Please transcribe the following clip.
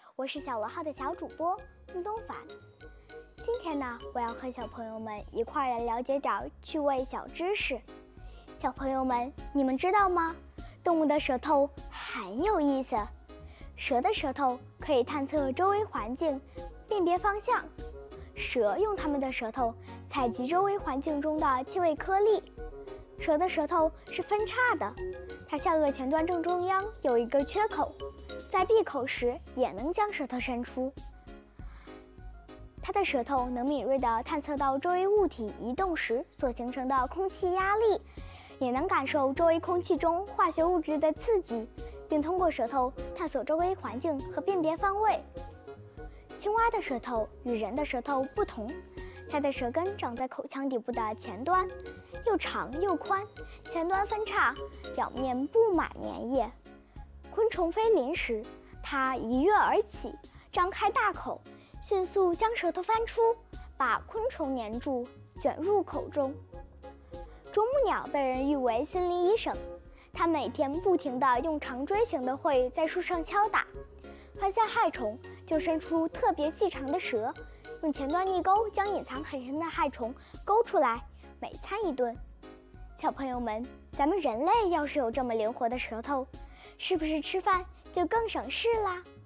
我是小螺号的小主播孟东凡。今天呢，我要和小朋友们一块来了解点趣味小知识。小朋友们，你们知道吗？动物的舌头很有意思。蛇的舌头可以探测周围环境，辨别方向。蛇用它们的舌头采集周围环境中的气味颗粒。蛇的舌头是分叉的，它下颚前端正中央有一个缺口，在闭口时也能将舌头伸出。它的舌头能敏锐地探测到周围物体移动时所形成的空气压力，也能感受周围空气中化学物质的刺激，并通过舌头探索周围环境和辨别方位。青蛙的舌头与人的舌头不同，它的舌根长在口腔底部的前端，又长又宽，前端分叉，表面布满粘液。昆虫飞临时，它一跃而起，张开大口，迅速将舌头翻出，把昆虫粘住，卷入口中。啄木鸟被人誉为心理医生，它每天不停地用长锥形的喙在树上敲打，发现害虫就伸出特别细长的舌，用前端一勾将隐藏很深的害虫勾出来，每餐一顿。小朋友们，咱们人类要是有这么灵活的舌头，是不是吃饭就更省事啦？